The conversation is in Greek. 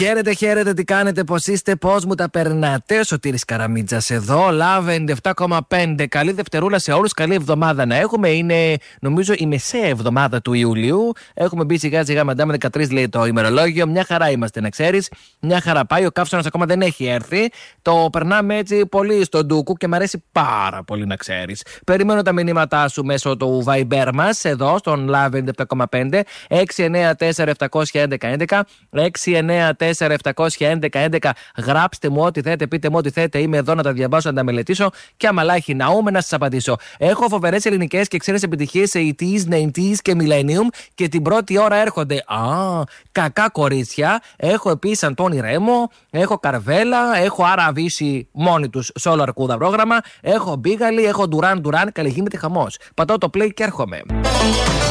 Χαίρετε, χαίρετε, τι κάνετε, πώς είστε, πώς μου τα περνάτε? Ο Σωτήρης Καραμίτζας εδώ, Love 97,5. Καλή Δευτερούλα σε όλους, καλή εβδομάδα να έχουμε. Είναι νομίζω η μεσαία εβδομάδα του Ιουλίου. Έχουμε μπει σιγά σιγά μαντάμε 13 λέει το ημερολόγιο. Μια χαρά είμαστε να ξέρεις. Μια χαρά πάει. Ο καύσωνας ακόμα δεν έχει έρθει. Το περνάμε έτσι πολύ στον ντούκου και μου αρέσει πάρα πολύ να ξέρεις. Περιμένω τα μηνύματά σου μέσω του Viber μας εδώ στον Love 97,5. 694-711-11. 694-711-11. Γράψτε μου ό,τι θέλετε, πείτε μου ό,τι θέλετε. Είμαι εδώ να τα διαβάσω, να τα μελετήσω. Και αμαλάχι ναούμε να σας απαντήσω. Έχω φοβερές ελληνικές και ξένες επιτυχίες σε 80s, 90s και Millennium. Και την πρώτη ώρα έρχονται κακά κορίτσια. Έχω επίσης Αντώνη Ρέμο. Έχω Καρβέλα. Έχω Άρα Βύση μόνοι τους σε όλο αρκούδα πρόγραμμα. Έχω Μπίγαλη. Έχω Ντουράν. Καλή γίνεται χαμός. Πατάω το play και έρχομαι.